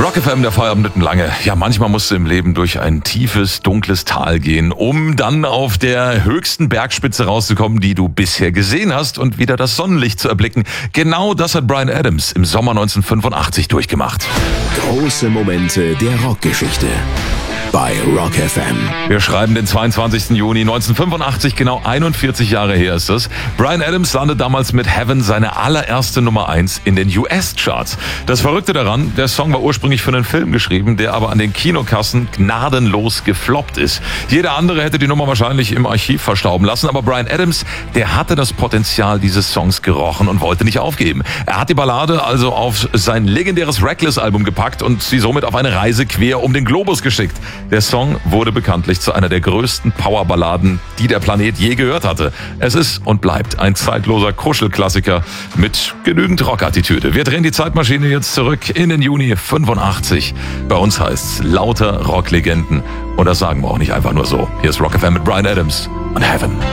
Rock FM, der Feierabend mitten lange. Ja, manchmal musst du im Leben durch ein tiefes, dunkles Tal gehen, um dann auf der höchsten Bergspitze rauszukommen, die du bisher gesehen hast und wieder das Sonnenlicht zu erblicken. Genau das hat Bryan Adams im Sommer 1985 durchgemacht. Große Momente der Rockgeschichte bei Rock FM. Wir schreiben den 22. Juni 1985, genau 41 Jahre her ist es. Bryan Adams landet damals mit Heaven seine allererste Nummer 1 in den US-Charts. Das Verrückte daran, der Song war ursprünglich für einen Film geschrieben, der aber an den Kinokassen gnadenlos gefloppt ist. Jeder andere hätte die Nummer wahrscheinlich im Archiv verstauben lassen, aber Bryan Adams, der hatte das Potenzial dieses Songs gerochen und wollte nicht aufgeben. Er hat die Ballade also auf sein legendäres Reckless-Album gepackt und sie somit auf eine Reise quer um den Globus geschickt. Der Song wurde bekanntlich zu einer der größten Powerballaden, die der Planet je gehört hatte. Es ist und bleibt ein zeitloser Kuschelklassiker mit genügend Rockattitüde. Wir drehen die Zeitmaschine jetzt zurück in den Juni 85. Bei uns heißt's lauter Rocklegenden. Und das sagen wir auch nicht einfach nur so. Hier ist Rock FM mit Bryan Adams und Heaven.